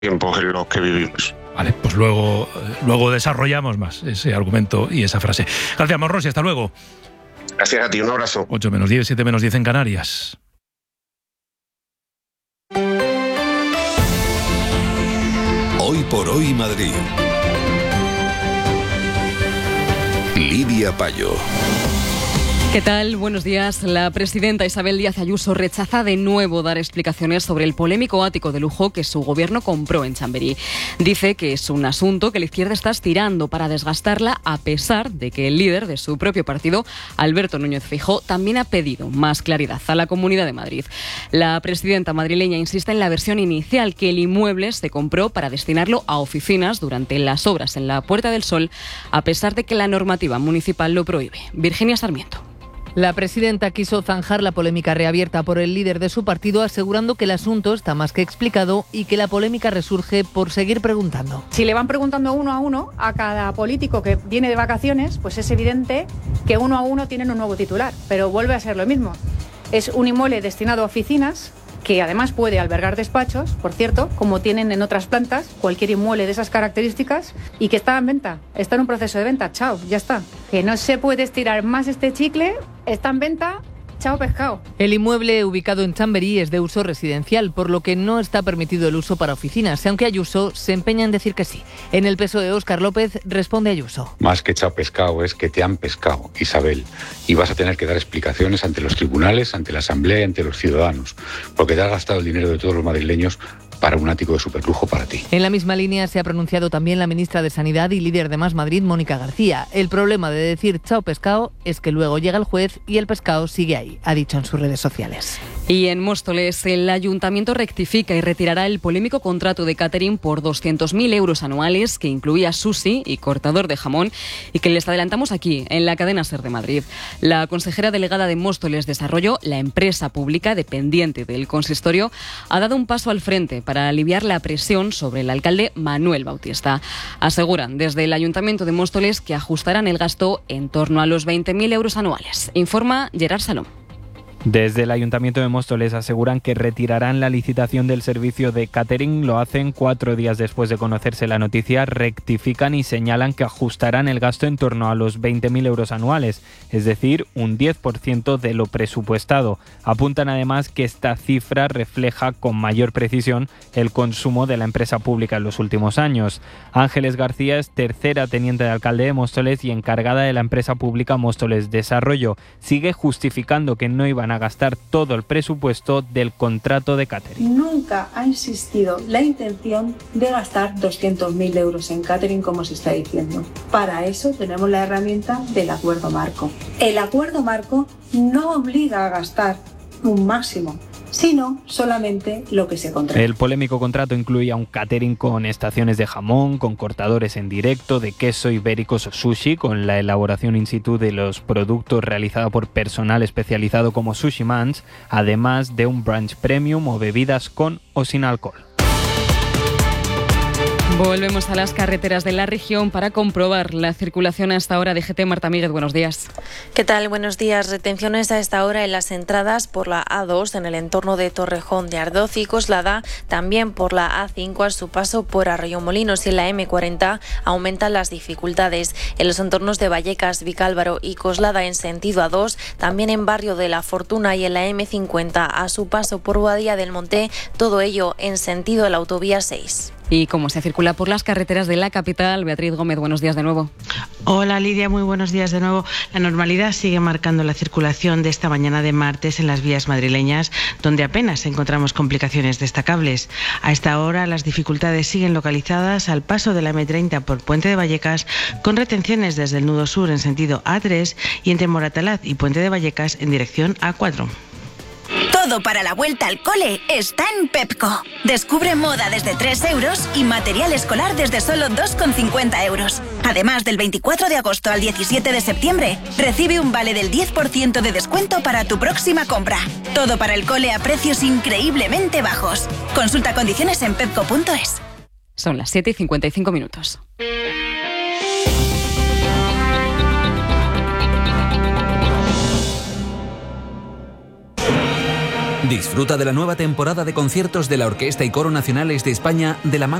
tiempos en los que vivimos. Vale, pues luego desarrollamos más ese argumento y esa frase. Gracias, Monrosi, hasta luego. Gracias a ti, un abrazo. 8 menos 10, 7 menos 10 en Canarias. Hoy por hoy Madrid. Lidia Payo. ¿Qué tal? Buenos días. La presidenta Isabel Díaz Ayuso rechaza de nuevo dar explicaciones sobre el polémico ático de lujo que su gobierno compró en Chamberí. Dice que es un asunto que la izquierda está estirando para desgastarla, a pesar de que el líder de su propio partido, Alberto Núñez Feijóo, también ha pedido más claridad a la Comunidad de Madrid. La presidenta madrileña insiste en la versión inicial, que el inmueble se compró para destinarlo a oficinas durante las obras en la Puerta del Sol, a pesar de que la normativa municipal lo prohíbe. Virginia Sarmiento. La presidenta quiso zanjar la polémica reabierta por el líder de su partido, asegurando que el asunto está más que explicado y que la polémica resurge por seguir preguntando. Si le van preguntando uno a cada político que viene de vacaciones, pues es evidente que uno a uno tienen un nuevo titular, pero vuelve a ser lo mismo. Es un inmueble destinado a oficinas, que además puede albergar despachos, por cierto, como tienen en otras plantas, cualquier inmueble de esas características, y que está en venta, está en un proceso de venta, chao, ya está. Que no se puede estirar más este chicle, está en venta, chao pescado. El inmueble ubicado en Chamberí es de uso residencial, por lo que no está permitido el uso para oficinas, aunque Ayuso se empeña en decir que sí. En el PSOE, Óscar López responde a Ayuso. Más que chao pescado es que te han pescado, Isabel, y vas a tener que dar explicaciones ante los tribunales, ante la Asamblea y ante los ciudadanos, porque te has gastado el dinero de todos los madrileños para un ático de superlujo para ti. En la misma línea se ha pronunciado también la ministra de Sanidad y líder de Más Madrid, Mónica García. El problema de decir chao pescado es que luego llega el juez y el pescado sigue ahí, ha dicho en sus redes sociales. Y en Móstoles, el ayuntamiento rectifica y retirará el polémico contrato de catering por 200.000 euros anuales, que incluía sushi y cortador de jamón, y que les adelantamos aquí, en la cadena SER de Madrid. La consejera delegada de Móstoles Desarrollo, la empresa pública dependiente del consistorio, ha dado un paso al frente para aliviar la presión sobre el alcalde Manuel Bautista. Aseguran desde el Ayuntamiento de Móstoles que ajustarán el gasto en torno a los 20.000 euros anuales. Informa Gerard Salom. Desde el Ayuntamiento de Móstoles aseguran que retirarán la licitación del servicio de catering. Lo hacen 4 días después de conocerse la noticia. Rectifican y señalan que ajustarán el gasto en torno a los 20.000 euros anuales, es decir, un 10% de lo presupuestado. Apuntan además que esta cifra refleja con mayor precisión el consumo de la empresa pública en los últimos años. Ángeles García es tercera teniente de alcalde de Móstoles y encargada de la empresa pública Móstoles Desarrollo. Sigue justificando que no iban a gastar todo el presupuesto del contrato de catering. Nunca ha existido la intención de gastar 200.000 euros en catering, como se está diciendo. Para eso tenemos la herramienta del acuerdo marco. El acuerdo marco no obliga a gastar un máximo, sino solamente lo que se contrata. El polémico contrato incluía un catering con estaciones de jamón, con cortadores en directo, de queso, ibéricos o sushi, con la elaboración in situ de los productos realizada por personal especializado como Sushi Mans, además de un brunch premium o bebidas con o sin alcohol. Volvemos a las carreteras de la región para comprobar la circulación a esta hora. DGT, Marta Míguez, buenos días. ¿Qué tal? Buenos días. Retenciones a esta hora en las entradas por la A2 en el entorno de Torrejón de Ardoz y Coslada, también por la A5 a su paso por Arroyomolinos, y en la M40 aumentan las dificultades en los entornos de Vallecas, Vicálvaro y Coslada en sentido A2, también en Barrio de la Fortuna y en la M50 a su paso por Boadilla del Monte, todo ello en sentido de la autovía 6. ¿Y cómo se circula por las carreteras de la capital? Beatriz Gómez, buenos días de nuevo. Hola Lidia, muy buenos días de nuevo. La normalidad sigue marcando la circulación de esta mañana de martes en las vías madrileñas, donde apenas encontramos complicaciones destacables. A esta hora las dificultades siguen localizadas al paso de la M30 por Puente de Vallecas, con retenciones desde el nudo sur en sentido A3 y entre Moratalaz y Puente de Vallecas en dirección A4. Todo para la vuelta al cole está en Pepco. Descubre moda desde 3 euros y material escolar desde solo 2,50 euros. Además, del 24 de agosto al 17 de septiembre, recibe un vale del 10% de descuento para tu próxima compra. Todo para el cole a precios increíblemente bajos. Consulta condiciones en pepco.es. Son las 7:55. Disfruta de la nueva temporada de conciertos de la Orquesta y Coro Nacionales de España de la mano